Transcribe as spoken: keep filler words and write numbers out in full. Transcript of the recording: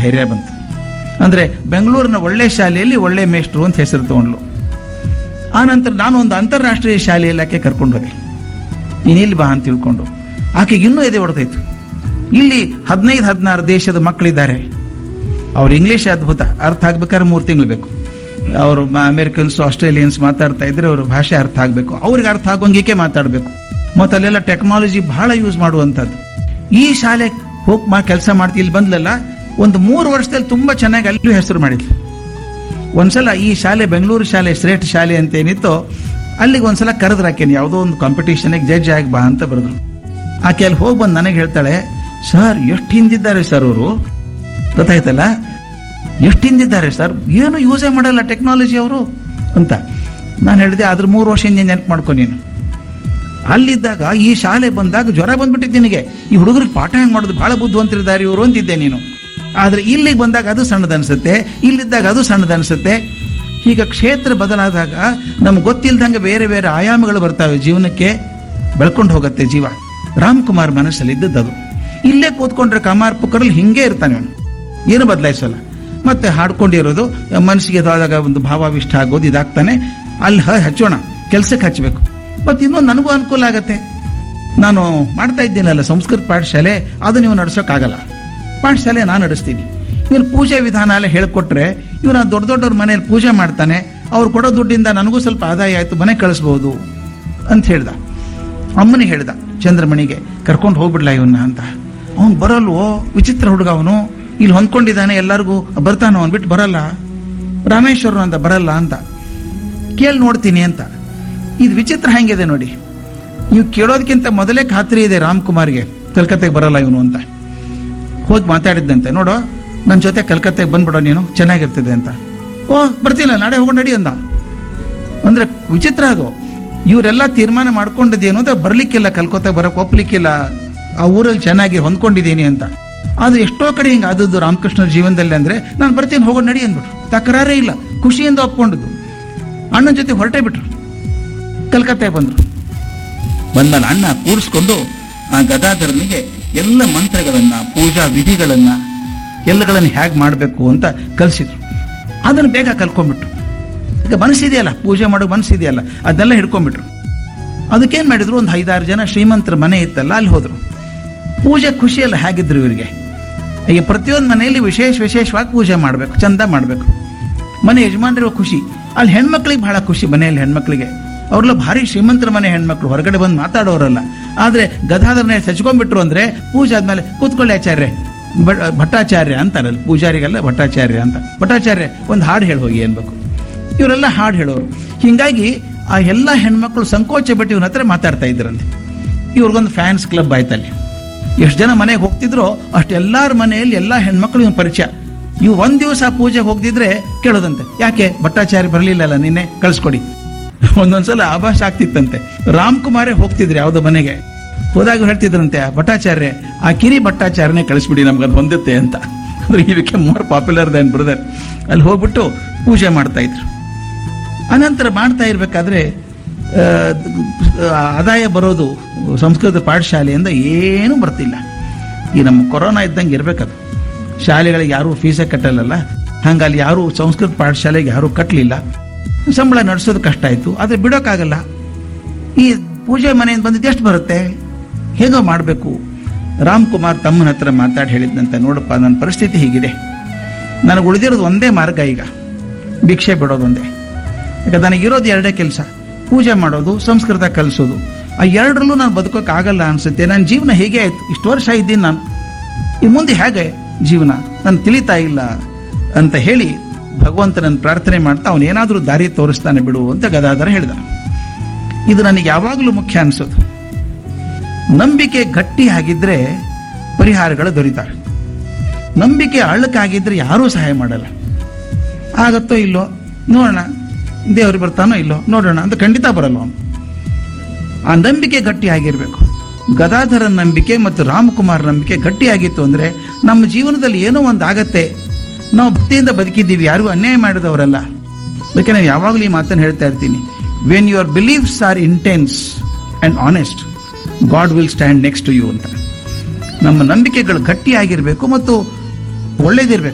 ಧೈರ್ಯ ಬಂತು. ಅಂದರೆ ಬೆಂಗಳೂರಿನ ಒಳ್ಳೆ ಶಾಲೆಯಲ್ಲಿ ಒಳ್ಳೆ ಮೇಷ್ಟ್ರು ಅಂತ ಹೆಸರು ತಗೊಂಡ್ಲು. ಆ ನಂತರ ನಾನು ಒಂದು ಅಂತಾರಾಷ್ಟ್ರೀಯ ಶಾಲೆಯಲ್ಲಿ ಆಕೆ ಕರ್ಕೊಂಡು ಹೋದೆ. ನೀನು ಇಲ್ಲಿ ಬಾ ಅಂತ ತಿಳ್ಕೊಂಡು ಆಕೆಗೆ ಇನ್ನೂ ಎದೆ ಹೊಡೆದಾಯ್ತು. ಇಲ್ಲಿ ಹದಿನೈದು ಹದಿನಾರು ದೇಶದ ಮಕ್ಕಳಿದ್ದಾರೆ. ಅವ್ರು ಇಂಗ್ಲೀಷ್ ಅದ್ಭುತ, ಅರ್ಥ ಆಗ್ಬೇಕಾದ್ರೆ ಮೂರು ತಿಂಗಳು ಬೇಕು. ಅವರು ಅಮೆರಿಕನ್ಸ್ ಆಸ್ಟ್ರೇಲಿಯನ್ಸ್ ಮಾತಾಡ್ತಾ ಇದ್ರೆ ಅವ್ರ ಭಾಷೆ ಅರ್ಥ ಆಗಬೇಕು, ಅವ್ರಿಗೆ ಅರ್ಥ ಆಗೋಂಗಿಕೆ ಮಾತಾಡಬೇಕು. ಮತ್ತು ಅಲ್ಲೆಲ್ಲ ಟೆಕ್ನಾಲಜಿ ಬಹಳ ಯೂಸ್ ಮಾಡುವಂಥದ್ದು. ಈ ಶಾಲೆ ಹೋಗಿ ಮಾ ಕೆಲಸ ಮಾಡ್ತಿ ಇಲ್ಲಿ ಬಂದ್ಲಲ್ಲ, ಒಂದು ಮೂರು ವರ್ಷದಲ್ಲಿ ತುಂಬ ಚೆನ್ನಾಗಿ ಅಲ್ಲೂ ಹೆಸರು ಮಾಡಿದ್ಲು. ಒಂದ್ಸಲ ಈ ಶಾಲೆ ಬೆಂಗಳೂರು ಶಾಲೆ ಶ್ರೇಷ್ಠ ಶಾಲೆ ಅಂತ ಏನಿತ್ತು, ಅಲ್ಲಿಗೆ ಒಂದ್ಸಲ ಕರೆದ್ರು ಆಕೆನ ಯಾವುದೋ ಒಂದು ಕಾಂಪಿಟೇಷನ್ಗೆ ಜಡ್ಜ್ ಆಗಿ ಬಾ ಅಂತ ಬರೆದ್ರು. ಆಕೆ ಅಲ್ಲಿ ಹೋಗಿ ಬಂದು ನನಗೆ ಹೇಳ್ತಾಳೆ, ಸರ್ ಎಷ್ಟು ಹಿಂದಿದ್ದಾರೆ ಸರ್ ಅವರು, ಗೊತ್ತಾಯ್ತಲ್ಲ ಎಷ್ಟು ಹಿಂದಿದ್ದಾರೆ ಸರ್, ಏನು ಯೂಸೇ ಮಾಡಲ್ಲ ಟೆಕ್ನಾಲಜಿ ಅವರು ಅಂತ. ನಾನು ಹೇಳಿದೆ ಅದ್ರ ಮೂರು ವರ್ಷ ಹಿಂದೆ ನೆನಪು ಮಾಡ್ಕೊ ನೀನು. ಅಲ್ಲಿದ್ದಾಗ ಈ ಶಾಲೆ ಬಂದಾಗ ಜ್ವರ ಬಂದ್ಬಿಟ್ಟಿದ್ದೆ ನಿನಗೆ, ಈ ಹುಡುಗರಿಗೆ ಪಾಠ ಹೆಂಗೆ ಮಾಡೋದು, ಬಹಳ ಬುದ್ಧಿವಂತರಿದ್ದಾರೆ ಇವರು ಅಂತಿದ್ದೆ ನೀನು. ಆದರೆ ಇಲ್ಲಿಗೆ ಬಂದಾಗ ಅದು ಸಣ್ಣದನ್ಸುತ್ತೆ, ಇಲ್ಲಿದ್ದಾಗ ಅದು ಸಣ್ಣದನ್ಸುತ್ತೆ. ಈಗ ಕ್ಷೇತ್ರ ಬದಲಾದಾಗ ನಮ್ಗೆ ಗೊತ್ತಿಲ್ದಂಗೆ ಬೇರೆ ಬೇರೆ ಆಯಾಮಗಳು ಬರ್ತಾವೆ ಜೀವನಕ್ಕೆ, ಬೆಳ್ಕೊಂಡು ಹೋಗುತ್ತೆ ಜೀವ. ರಾಮ್ಕುಮಾರ್ ಮನಸ್ಸಲ್ಲಿ ಇದ್ದದ್ದು ಇಲ್ಲೇ ಕೂತ್ಕೊಂಡ್ರೆ ಕಮಾರ್ ಪುಕ್ಕರಲ್ಲಿ ಹಿಂಗೆ ಇರ್ತಾನೆ ಅವನು, ಏನು ಬದಲಾಯಿಸಲ್ಲ. ಮತ್ತೆ ಹಾಡ್ಕೊಂಡಿರೋದು ಮನಸ್ಸಿಗೆ ಆದಾಗ ಒಂದು ಭಾವಾವಿಷ್ಟ ಆಗೋದು ಇದಾಗ್ತಾನೆ. ಅಲ್ಲಿ ಹಚ್ಚೋಣ, ಕೆಲ್ಸಕ್ಕೆ ಹಚ್ಚಬೇಕು. ಮತ್ತು ಇನ್ನೊಂದು ನನಗೂ ಅನುಕೂಲ ಆಗತ್ತೆ. ನಾನು ಮಾಡ್ತಾ ಇದ್ದೀನಲ್ಲ ಸಂಸ್ಕೃತ ಪಾಠಶಾಲೆ, ಅದು ನೀವು ನಡ್ಸೋಕ್ಕಾಗಲ್ಲ. ಪಾಠಶಾಲೆ ನಾನು ನಡೆಸ್ತೀನಿ. ಇವನು ಪೂಜೆ ವಿಧಾನ ಎಲ್ಲ ಹೇಳ್ಕೊಟ್ರೆ ಇವನು ದೊಡ್ಡ ದೊಡ್ಡವ್ರ ಮನೇಲಿ ಪೂಜೆ ಮಾಡ್ತಾನೆ, ಅವ್ರು ಕೊಡೋ ದುಡ್ಡಿಂದ ನನಗೂ ಸ್ವಲ್ಪ ಆದಾಯ ಆಯಿತು, ಮನೆ ಕಳಿಸ್ಬೋದು ಅಂತ ಹೇಳ್ದ. ಅಮ್ಮನಿಗೆ ಹೇಳ್ದ ಚಂದ್ರಮಣಿಗೆ, ಕರ್ಕೊಂಡು ಹೋಗ್ಬಿಡ್ಲಾ ಇವನ್ನ ಅಂತ. ಅವನು ಬರಲ್ವೋ, ವಿಚಿತ್ರ ಹುಡುಗ ಅವನು, ಇಲ್ಲಿ ಹೊಂದ್ಕೊಂಡಿದ್ದಾನೆ, ಎಲ್ಲರಿಗೂ ಬರ್ತಾನೋ ಅವನು, ಬಿಟ್ಟು ಬರಲ್ಲ, ರಾಮೇಶ್ವರ ಅಂತ ಬರಲ್ಲ ಅಂತ. ಕೇಳಿ ನೋಡ್ತೀನಿ ಅಂತ. ಇದು ವಿಚಿತ್ರ ಹೆಂಗಿದೆ ನೋಡಿ, ನೀವು ಕೇಳೋದಕ್ಕಿಂತ ಮೊದಲೇ ಖಾತ್ರಿ ಇದೆ ರಾಮ್ಕುಮಾರ್ಗೆ ಕಲ್ಕತ್ತೆಗೆ ಬರಲ್ಲ ಇವನು ಅಂತ. ಹೋಗಿ ಮಾತಾಡಿದ್ದಂತೆ, ನೋಡೋ ನನ್ನ ಜೊತೆ ಕಲ್ಕತ್ತೆಗೆ ಬಂದ್ಬಿಡೋ ನೀನು, ಚೆನ್ನಾಗಿರ್ತದೆ ಅಂತ. ಓ ಬರ್ತಿಲ್ಲ, ನಾಳೆ ಹೋಗೋಣ ನಡಿ ಅಂದ. ಅಂದ್ರೆ ವಿಚಿತ್ರ ಅದು. ಇವರೆಲ್ಲ ತೀರ್ಮಾನ ಮಾಡ್ಕೊಂಡಿದ್ದೇನು ಅಂತ, ಬರ್ಲಿಕ್ಕಿಲ್ಲ ಕಲ್ಕತ್ತೆಗೆ ಬರೋಕೆ ಒಪ್ಲಿಕ್ಕಿಲ್ಲ, ಆ ಊರಲ್ಲಿ ಚೆನ್ನಾಗಿ ಹೊಂದ್ಕೊಂಡಿದ್ದೀನಿ ಅಂತ. ಅದು ಎಷ್ಟೋ ಕಡೆ ಹಿಂಗೆ ಆದದ್ದು ರಾಮಕೃಷ್ಣರ ಜೀವನದಲ್ಲಿ. ಅಂದ್ರೆ ನಾನು ಬರ್ತೀನಿ ಹೋಗೋಣ ನಡಿ ಅಂದ್ಬಿಟ್ರು, ತಕರಾರೇ ಇಲ್ಲ, ಖುಷಿಯಿಂದ ಒಪ್ಕೊಂಡದ್ದು. ಅಣ್ಣನ ಜೊತೆ ಹೊರಟೇ ಬಿಟ್ರು, ಕಲ್ಕತ್ತೆಗೆ ಬಂದರು. ಬಂದಲ್ಲ ಅಣ್ಣ ಕೂರಿಸ್ಕೊಂಡು ಆ ಗದಾಧರನಿಗೆ ಎಲ್ಲ ಮಂತ್ರಗಳನ್ನ, ಪೂಜಾ ವಿಧಿಗಳನ್ನ ಎಲ್ಲಗಳನ್ನು ಹೇಗೆ ಮಾಡಬೇಕು ಅಂತ ಕಲಿಸಿದ್ರು. ಅದನ್ನು ಬೇಗ ಕಲ್ಕೊಂಡ್ಬಿಟ್ರು. ಈಗ ಮನಸ್ಸಿದೆಯಲ್ಲ, ಪೂಜೆ ಮಾಡೋ ಮನಸ್ಸಿದೆಯಲ್ಲ, ಅದನ್ನೆಲ್ಲ ಹಿಡ್ಕೊಂಡ್ಬಿಟ್ರು. ಅದಕ್ಕೇನು ಮಾಡಿದ್ರು, ಒಂದು ಐದಾರು ಜನ ಶ್ರೀಮಂತರ ಮನೆ ಇತ್ತಲ್ಲ ಅಲ್ಲಿ ಹೋದ್ರು. ಪೂಜೆ ಖುಷಿಯಲ್ಲ ಹೇಗಿದ್ರು ಇವರಿಗೆ. ಈಗ ಪ್ರತಿಯೊಂದು ಮನೆಯಲ್ಲಿ ವಿಶೇಷ ವಿಶೇಷವಾಗಿ ಪೂಜೆ ಮಾಡಬೇಕು, ಚಂದ ಮಾಡಬೇಕು. ಮನೆ ಯಜಮಾನರಿಗೂ ಖುಷಿ, ಅಲ್ಲಿ ಹೆಣ್ಮಕ್ಳಿಗೆ ಬಹಳ ಖುಷಿ. ಮನೆಯಲ್ಲಿ ಹೆಣ್ಮಕ್ಳಿಗೆ ಅವ್ರೆಲ್ಲ ಭಾರಿ ಶ್ರೀಮಂತರ ಮನೆ ಹೆಣ್ಮಕ್ಳು, ಹೊರಗಡೆ ಬಂದು ಮಾತಾಡೋರಲ್ಲ. ಆದರೆ ಗದಾಧರನೇ ಸಚ್ಕೊಂಡ್ಬಿಟ್ರು ಅಂದರೆ ಪೂಜೆ ಆದ್ಮೇಲೆ ಕೂತ್ಕೊಳ್ಳಿ ಆಚಾರ್ಯ, ಭಟ್ಟಾಚಾರ್ಯ ಅಂತಾರಲ್ಲ ಪೂಜಾರಿಗೆಲ್ಲ, ಭಟ್ಟಾಚಾರ್ಯ ಅಂತ. ಭಟ್ಟಾಚಾರ್ಯ ಒಂದು ಹಾಡು ಹೇಳಿ ಹೋಗಿ ಅನ್ಬೇಕು. ಇವರೆಲ್ಲ ಹಾಡು ಹೇಳೋರು. ಹೀಗಾಗಿ ಆ ಎಲ್ಲ ಹೆಣ್ಮಕ್ಳು ಸಂಕೋಚ ಬಿಟ್ಟು ಇವನ ಹತ್ರ ಮಾತಾಡ್ತಾ ಇದ್ರಂತೆ. ಇವ್ರಿಗೊಂದು ಫ್ಯಾನ್ಸ್ ಕ್ಲಬ್ ಆಯ್ತಲ್ಲಿ. ಎಷ್ಟು ಜನ ಮನೆಗೆ ಹೋಗ್ತಿದ್ರೋ ಅಷ್ಟೆಲ್ಲಾರ ಮನೆಯಲ್ಲಿ ಎಲ್ಲ ಹೆಣ್ಮಕ್ಳು ಇವನ್ ಪರಿಚಯ. ಇವು ಒಂದ್ ದಿವಸ ಪೂಜೆಗೆ ಹೋಗ್ದಿದ್ರೆ ಕೇಳೋದಂತೆ, ಯಾಕೆ ಭಟ್ಟಾಚಾರ್ಯ ಬರಲಿಲ್ಲಲ್ಲ ನಿನ್ನೆ, ಕಳಿಸ್ಕೊಡಿ. ಒಂದೊಂದ್ಸಲ ಆಭಾಷ ಆಗ್ತಿತ್ತಂತೆ. ರಾಮ್ಕುಮಾರೇ ಹೋಗ್ತಿದ್ರೆ ಯಾವುದೋ ಮನೆಗೆ ಹೋದಾಗ ಹೇಳ್ತಿದ್ರಂತೆ, ಭಟ್ಟಾಚಾರ್ಯ ಆ ಕಿರಿ ಭಟ್ಟಾಚಾರ್ಯನೇ ಕಳಿಸ್ಬಿಡಿ, ನಮ್ಗೆ ಅದು ಹೊಂದುತ್ತೆ ಅಂತ. ಅಂದ್ರೆ ಇದಕ್ಕೆ ಮೋರ್ ಪಾಪ್ಯುಲರ್ ದನ್ ಬ್ರದರ್. ಅಲ್ಲಿ ಹೋಗ್ಬಿಟ್ಟು ಪೂಜೆ ಮಾಡ್ತಾ ಇದ್ರು. ಅನಂತರ ಮಾಡ್ತಾ ಇರ್ಬೇಕಾದ್ರೆ ಆದಾಯ ಬರೋದು ಸಂಸ್ಕೃತ ಪಾಠಶಾಲೆಯಿಂದ ಏನೂ ಬರ್ತಿಲ್ಲ. ಈ ನಮ್ಮ ಕೊರೋನಾ ಇದ್ದಂಗೆ ಇರ್ಬೇಕದು. ಶಾಲೆಗಳಿಗೆ ಯಾರೂ ಫೀಸೇ ಕಟ್ಟಲ್ಲ, ಹಂಗಲ್ಲಿ ಯಾರೂ ಸಂಸ್ಕೃತ ಪಾಠಶಾಲೆಗೆ ಯಾರೂ ಕಟ್ಟಲಿಲ್ಲ. ಸಂಬಳ ನಡೆಸೋದು ಕಷ್ಟ ಆಯಿತು. ಆದರೆ ಬಿಡೋಕ್ಕಾಗಲ್ಲ. ಈ ಪೂಜೆ ಮನೆಯಿಂದ ಬಂದಿದ್ದು ಎಷ್ಟು ಬರುತ್ತೆ, ಹೇಗೋ ಮಾಡಬೇಕು. ರಾಮ್ಕುಮಾರ್ ತಮ್ಮನ ಹತ್ರ ಮಾತಾಡಿ ಹೇಳಿದ್ದಂತೆ, ನೋಡಪ್ಪ ನನ್ನ ಪರಿಸ್ಥಿತಿ ಹೀಗಿದೆ, ನನಗೆ ಉಳಿದಿರೋದು ಒಂದೇ ಮಾರ್ಗ, ಈಗ ಭಿಕ್ಷೆ ಬಿಡೋದೊಂದೇ. ಯಾಕಂದ್ರೆ ನನಗಿರೋದು ಎರಡೇ ಕೆಲಸ, ಪೂಜೆ ಮಾಡೋದು, ಸಂಸ್ಕೃತ ಕಲಿಸೋದು. ಆ ಎರಡರಲ್ಲೂ ನಾನು ಬದುಕೋಕ್ಕಾಗಲ್ಲ ಅನ್ಸುತ್ತೆ. ನನ್ನ ಜೀವನ ಹೇಗೆ ಆಯ್ತು, ಇಷ್ಟು ವರ್ಷ ಇದ್ದೀನಿ ನಾನು, ಈ ಮುಂದೆ ಹೇಗೆ ಜೀವನ ನಾನು ತಿಳಿತಾ ಇಲ್ಲ ಅಂತ ಹೇಳಿ ಭಗವಂತನನ್ನು ಪ್ರಾರ್ಥನೆ ಮಾಡ್ತಾ ಅವನೇನಾದರೂ ದಾರಿ ತೋರಿಸ್ತಾನೆ ಬಿಡು ಅಂತ ಗದಾಧರ ಹೇಳಿದ. ಇದು ನನಗೆ ಯಾವಾಗಲೂ ಮುಖ್ಯ ಅನ್ಸೋದು. ನಂಬಿಕೆ ಗಟ್ಟಿ ಆಗಿದ್ರೆ ಪರಿಹಾರಗಳು ದೊರೀತಾವೆ. ನಂಬಿಕೆ ಅಳ್ಳಕ್ಕಾಗಿದ್ರೆ ಯಾರೂ ಸಹಾಯ ಮಾಡಲ್ಲ. ಆಗತ್ತೋ ಇಲ್ಲೋ ನೋಡೋಣ, ದೇವರು ಬರ್ತಾನೋ ಇಲ್ಲೋ ನೋಡೋಣ ಅಂತ ಖಂಡಿತ ಬರಲ್ಲ ಅವನು. ಆ ನಂಬಿಕೆ ಗಟ್ಟಿ ಆಗಿರ್ಬೇಕು. ಗದಾಧರನ ನಂಬಿಕೆ ಮತ್ತು ರಾಮಕುಮಾರ್ ನಂಬಿಕೆ ಗಟ್ಟಿಯಾಗಿತ್ತು ಅಂದ್ರೆ ನಮ್ಮ ಜೀವನದಲ್ಲಿ ಏನೋ ಒಂದು ಆಗತ್ತೆ. ನಾವು ಭಕ್ತಿಯಿಂದ ಬದುಕಿದ್ದೀವಿ, ಯಾರಿಗೂ ಅನ್ಯಾಯ ಮಾಡಿದವರಲ್ಲ. ಅದಕ್ಕೆ ನಾನು ಯಾವಾಗಲೂ ಈ ಮಾತನ್ನು ಹೇಳ್ತಾ ಇರ್ತೀನಿ, when your beliefs R intense and honest, god will stand next to you ಅಂತ. ನಮ್ಮ ನಂಬಿಕೆಗಳು ಗಟ್ಟಿಯಾಗಿರ್ಬೇಕು ಮತ್ತು ಒಳ್ಳೇದಿರ್ಬೇಕು.